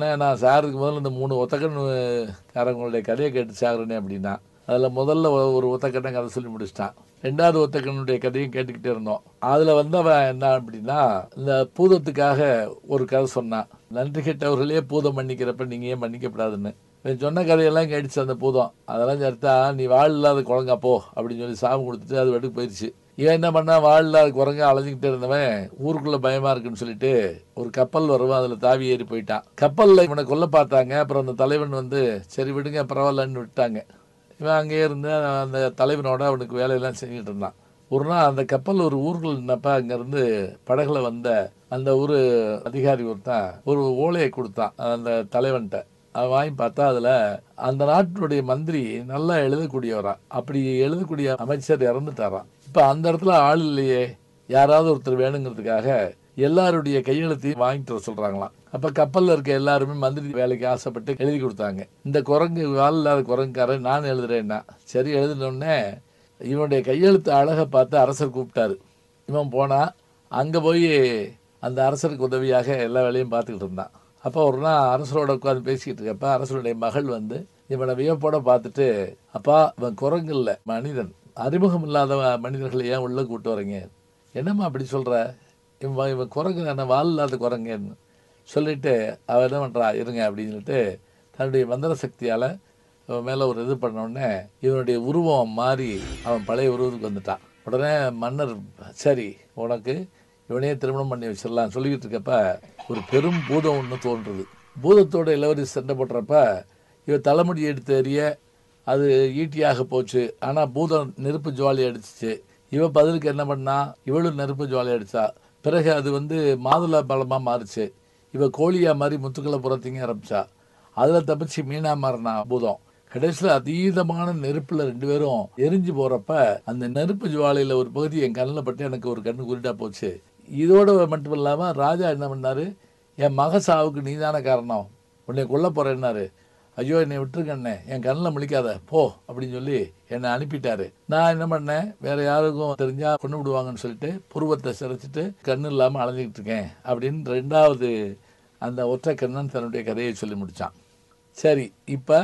நான் சாருக்கு முதல்ல இந்த 3 ஒத்தக்கண்ணுக்காரங்களுடைய கதையை கேட்டு சாகுறேனே அப்படின்னா, அதில் முதல்ல ஒரு ஒத்தக்கண்ணை கதை சொல்லி முடிச்சிட்டான். 2வது ஒத்தக்கண்ணுடைய கதையும் கேட்டுக்கிட்டே இருந்தோம். அதில் வந்தவன் என்ன அப்படின்னா, இந்த பூதத்துக்காக ஒரு கதை சொன்னான். நன்றி கெட்டவர்களே பூதம் மன்னிக்கிறப்ப நீங்கள் ஏன் மன்னிக்கப்படாதுன்னு. இவன் சொன்ன கதையெல்லாம் கேட்டுச்சு அந்த பூதம். அதெல்லாம் சேர்த்தா நீ வாழ் இல்லாத குரங்கா போ அப்படின்னு சொல்லி சாபம் கொடுத்துட்டு அது வெட்டுக்கு போயிடுச்சு. இவன் என்ன பண்ணா, வாழ் இல்லாத குரங்க அலைஞ்சிக்கிட்டே இருந்தவன் ஊருக்குள்ள பயமா இருக்குன்னு சொல்லிட்டு ஒரு கப்பல் வருவான், அதுல தாவி ஏறி போயிட்டான். கப்பல்ல இவனை கொல்ல பார்த்தாங்க. அப்புறம் அந்த தலைவன் வந்து சரி விடுங்க பரவாயில்லன்னு விட்டாங்க. இவன் அங்கேயே இருந்து அந்த தலைவனோட அவனுக்கு வேலையெல்லாம் செஞ்சுட்டு இருந்தான். ஒரு நாள் அந்த கப்பல் ஒரு ஊருக்குள்ள நின்னப்ப அங்கேருந்து படகுல வந்த அந்த ஒரு அதிகாரி ஒருத்தான் ஒரு ஓலையை கொடுத்தான் அந்த தலைவன்கிட்ட. அவன் வாங்கி பார்த்தா அதில் அந்த நாட்டினுடைய மந்திரி நல்லா எழுதக்கூடியவரான். அப்படி எழுதக்கூடிய அமைச்சர் இறந்துட்டாரான். இப்போ அந்த இடத்துல ஆள் இல்லையே, யாராவது ஒருத்தர் வேணுங்கிறதுக்காக எல்லாருடைய கையெழுத்தையும் வாங்கிட்டு வர சொல்கிறாங்களாம். அப்போ கப்பலில் இருக்க எல்லாருமே மந்திரி வேலைக்கு ஆசைப்பட்டு எழுதி கொடுத்தாங்க. இந்த குரங்கு வால் இல்லாத குரங்குக்காரன் நான் எழுதுறேன்னா சரி எழுதினோடனே இவனுடைய கையெழுத்து அழகை பார்த்து அரசர் கூப்பிட்டாரு. இவன் போனால் அங்கே போய் அந்த அரசருக்கு உதவியாக எல்லா வேலையும் பார்த்துக்கிட்டு இருந்தான். அப்போ ஒரு நாள் அரசரோட உட்காந்து பேசிக்கிட்டு இருக்கப்ப அரசருடைய மகள் வந்து இவனை வியப்போட பார்த்துட்டு, அப்பா இவன் குரங்கு இல்லை மனிதன், அறிமுகம் இல்லாத மனிதர்களை ஏன் உள்ளே கூப்பிட்டு வரீங்க, என்னம்மா அப்படி சொல்கிற, இவன் குரங்கு தானே வால் இல்லாத குரங்குன்னு சொல்லிட்டு அவன் என்ன பண்ணுறா இருங்க அப்படின்னு சொல்லிட்டு தன்னுடைய மந்திர சக்தியால் அவன் மேலே ஒரு இது பண்ணோடனே இவனுடைய உருவம் மாறி அவன் பழைய உருவத்துக்கு வந்துட்டான். உடனே மன்னர் சரி உனக்கு இவனையே திருமணம் பண்ணி வச்சிடலாம் சொல்லிக்கிட்டு இருக்கப்ப ஒரு பெரும் பூதம் ஒன்று தோன்றுது. பூதத்தோட இளவரசி சண்டை போடுறப்ப இவன் தலைமுடி எடுத்து எறிய அது ஈட்டியாக போச்சு. ஆனால் பூதம் நெருப்பு ஜுவாலி அடிச்சிச்சு. இவன் பதிலுக்கு என்ன பண்ணா, இவளும் நெருப்பு ஜுவாலி அடித்தா. பிறகு அது வந்து மாதுளை பழமாக மாறிச்சு. இவன் கோழியாக மாதிரி முத்துக்களை புறத்திங்க ஆரம்பிச்சா. அதில் தப்பிச்சு மீனா மாறினா பூதம். கடைசியில் அதீதமான நெருப்பில் 2 பேரும் எரிஞ்சு போகிறப்ப அந்த நெருப்பு ஜுவாலையில் ஒரு பகுதி என் கண்ணில் பட்டு எனக்கு ஒரு கண்ணு குறிட்டா போச்சு. இதோடு மட்டும் இல்லாமல் ராஜா என்ன பண்ணார், என் மக சாவுக்கு நீதான காரணம், உன்னை கொல்ல போகிறேன்னாரு. ஐயோ என்னை விட்டுருக்கண்ணே, என் கண்ணில் முழிக்காத போ அப்படின்னு சொல்லி என்னை அனுப்பிட்டாரு. நான் என்ன பண்ணேன், வேற யாருக்கும் தெரிஞ்சா கொண்டு விடுவாங்கன்னு சொல்லிட்டு புருவத்தை சிரைச்சிட்டு கண்ணு இல்லாமல் அலைஞ்சிக்கிட்டு இருக்கேன் அப்படின்னு 2வது அந்த ஒற்றை கண்ணன் தன்னுடைய கதையை சொல்லி முடித்தான். சரி, இப்போ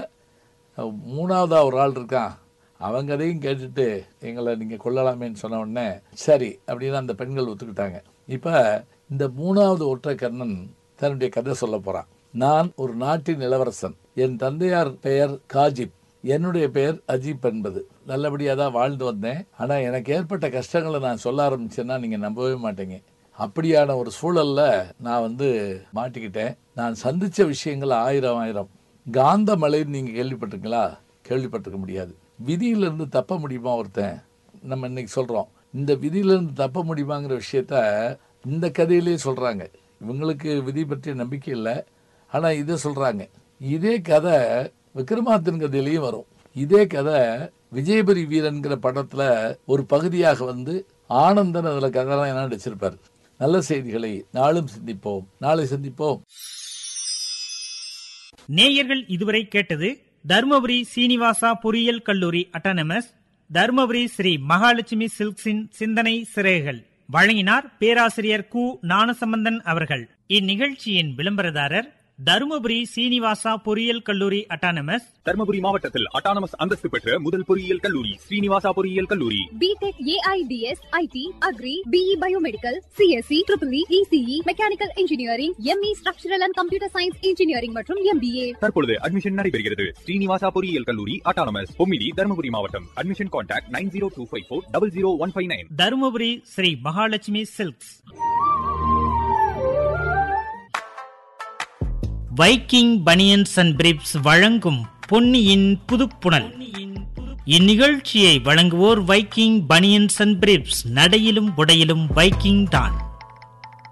3வதா ஒரு ஆள் இருக்கான். அவங்க கதையும் கேட்டுட்டு எங்களை நீங்கள் கொள்ளலாமேன்னு சொன்ன உடனே சரி அப்படின்னு அந்த பெண்கள் ஒத்துக்கிட்டாங்க. இப்போ இந்த 3வது ஒற்றை கண்ணன் தன்னுடைய கதை சொல்ல போகிறான். நான் ஒரு நாட்டின் இளவரசன். என் தந்தையார் பெயர் காஜிப், என்னுடைய பெயர் அஜீப் என்பது. நல்லபடியாக தான் வாழ்ந்து வந்தேன். ஆனால் எனக்கு ஏற்பட்ட கஷ்டங்களை நான் சொல்ல ஆரம்பிச்சேன்னா நீங்கள் நம்பவே மாட்டேங்க. அப்படியான ஒரு சூழல்ல நான் வந்து மாட்டிக்கிட்டேன். நான் சந்தித்த விஷயங்கள் 1000 காந்த மலைன்னு நீங்கள் கேள்விப்பட்டிருக்கீங்களா? கேள்விப்பட்டிருக்க முடியாது. விதியிலிருந்து தப்ப முடியுமா ஒருத்தன்? நம்ம இன்னைக்கு சொல்கிறோம். இந்த விதியிலிருந்து தப்ப முடியுமாங்கிற விஷயத்த இந்த கதையிலேயே சொல்கிறாங்க. இவங்களுக்கு விதி பற்றிய நம்பிக்கை இல்லை, ஆனால் இதை சொல்கிறாங்க. இதே கதை விக்ரமாதித்தன் கதையிலையும் வரும். இதே கதை விஜயபுரி வீரன்கிற படத்தில் ஒரு பகுதியாக வந்து ஆனந்தன் அதில் கதைலாம் என்ன நடிச்சிருப்பார். நல்ல செய்திகளை நாளும் சிந்திப்போம், நாளை சந்திப்போம். நேயர்கள் இதுவரை கேட்டது தர்மபுரி சீனிவாசா பொறியியல் கல்லூரி அட்டானமஸ், தர்மபுரி ஸ்ரீ மகாலட்சுமி சில்க்ஸின் சிந்தனை சிறைகள். வழங்கினார் பேராசிரியர் கு ஞானசம்பந்தன் அவர்கள். இந்நிகழ்ச்சியின் விளம்பரதாரர் தருமபுரி சீனிவாசா பொறியியல் கல்லூரி அட்டானமஸ், தர்மபுரி மாவட்டத்தில் அட்டானமஸ் அந்தஸ்து பெற்ற முதல் பொறியியல் கல்லூரி ஸ்ரீனிவாசா பொறியியல் கல்லூரி. BTech, AIDS, ID, agri, BE biomedical, CSC, triple E, ECE, mechanical engineering, ME structural and computer science engineering மற்றும் எம்பிஏ. தற்பொழுது அட்மிஷன் நடைபெறுகிறது. ஸ்ரீனிவாசா பொறியியல் கல்லூரி அட்டானமஸ், பொம்மிடி, தர்மபுரி மாவட்டம். Admission contact 9025400159. Dharmapuri Sri Mahalakshmi silks. Viking banians and பிரிப்ஸ் வழங்கும் பொன்னியின் புதுப்புணல். இந்நிகழ்ச்சியை வழங்குவோர் வைக்கிங் பனியன்ஸ் அண்ட் பிரிப்ஸ். நடையிலும் உடையிலும் வைக்கிங் தான்.